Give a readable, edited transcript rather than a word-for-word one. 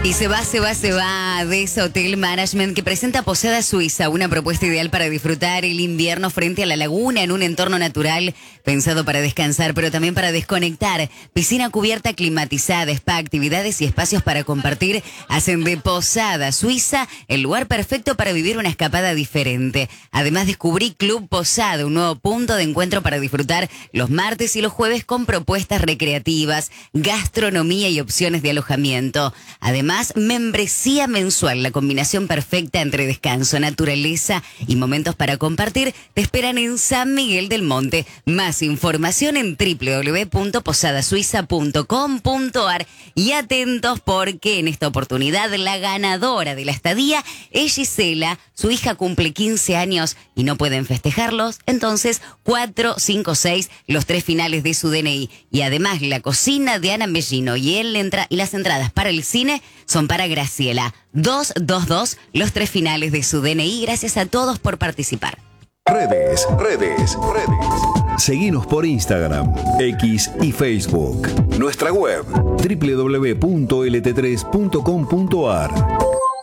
Y se va de Hotel Management, que presenta Posada Suiza, una propuesta ideal para disfrutar el invierno frente a la laguna en un entorno natural pensado para descansar, pero también para desconectar. Piscina cubierta climatizada, spa, actividades y espacios para compartir hacen de Posada Suiza el lugar perfecto para vivir una escapada diferente. Además, descubrí Club Posada, un nuevo punto de encuentro para disfrutar los martes y los jueves con propuestas recreativas, gastronomía y opciones de alojamiento. Además, membresía mensual, la combinación perfecta entre descanso, naturaleza y momentos para compartir, te esperan en San Miguel del Monte. Más información en www.posadasuiza.com.ar y atentos porque en esta oportunidad la ganadora de la estadía es Gisela. Su hija cumple 15 años y no pueden festejarlos, entonces 4, 5, 6, los 3 finales de su DNI. Y además la cocina de Ana Mellino y las entradas para el cine son para Graciela. 222, los 3 finales de su DNI. Gracias a todos por participar. Redes. Seguinos por Instagram, X y Facebook. Nuestra web www.lt3.com.ar.